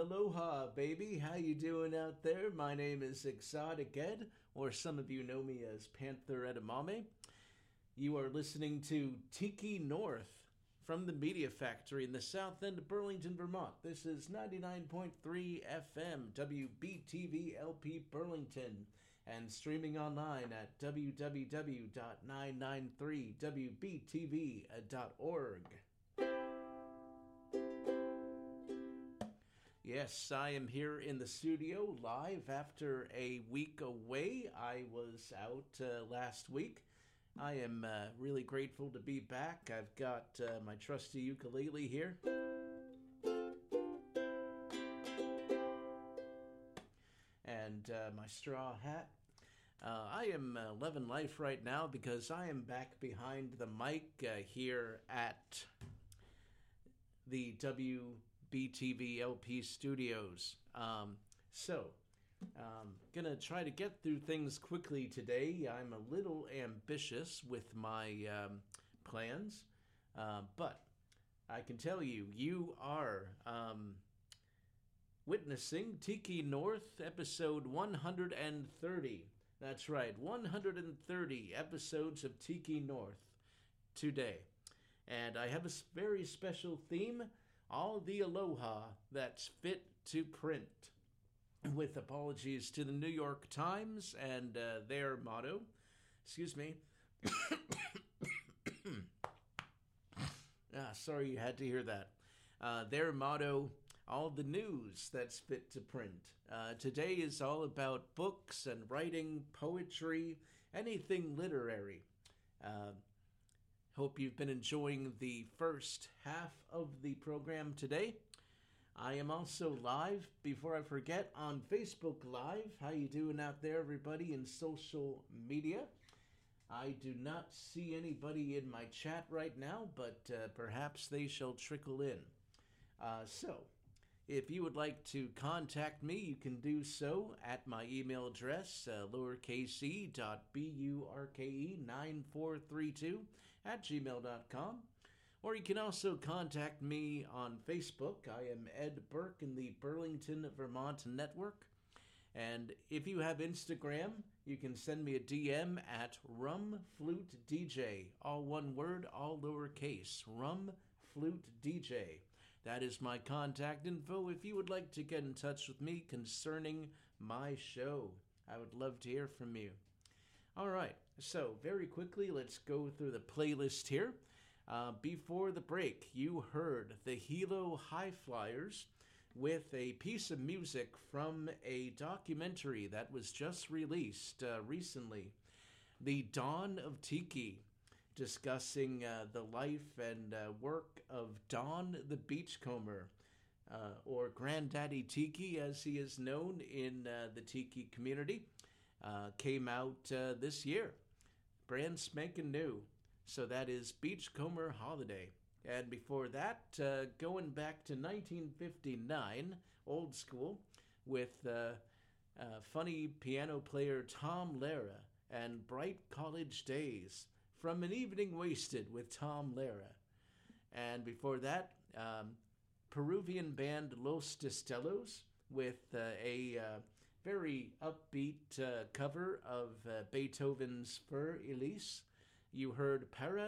Aloha, baby. How you doing out there? My name is Exotic Ed, or some of you know me as Panther Edamame. You are listening to Tiki North from the Media Factory in the south end of Burlington, Vermont. This is 99.3 FM, WBTV LP Burlington, and streaming online at www.993wbtv.org. Yes, I am here in the studio live after a week away. I was out last week. I am really grateful to be back. I've got my trusty ukulele here. And my straw hat. I am loving life right now because I am back behind the mic here at the WBTV LP studios. Gonna try to get through things quickly today. I'm a little ambitious with my plans, but I can tell you, you are witnessing Tiki North episode 130. That's right, 130 episodes of Tiki North today. And I have a very special theme, all the aloha that's fit to print. With apologies to the New York Times and their motto. Excuse me. Sorry you had to hear that. Their motto, all the news that's fit to print. Today is all about books and writing, poetry, anything literary. Hope you've been enjoying the first half of the program today. I am also live, before I forget, on Facebook Live. How you doing out there, everybody, in social media? I do not see anybody in my chat right now, but perhaps they shall trickle in. So, if you would like to contact me, you can do so at my email address, lowercase.burke9432 @gmail.com. Or you can also contact me on Facebook. I am Ed Burke in the Burlington, Vermont Network. And if you have Instagram, you can send me a DM at RumFluteDJ. All one word, all lowercase. RumFluteDJ. That is my contact info if you would like to get in touch with me concerning my show. I would love to hear from you. All right, so very quickly, let's go through the playlist here. Before the break, you heard the Hilo High Flyers with a piece of music from a documentary that was just released recently, The Dawn of Tiki, discussing the life and work of Don the Beachcomber, or Granddaddy Tiki as he is known in the Tiki community, came out this year, brand spanking new. So that is Beachcomber Holiday. And before that, going back to 1959, old school, with funny piano player Tom Lehrer and Bright College Days from An Evening Wasted with Tom Lehrer. And before that, Peruvian band Los Destellos with a very upbeat cover of Beethoven's Für Elise. You heard Para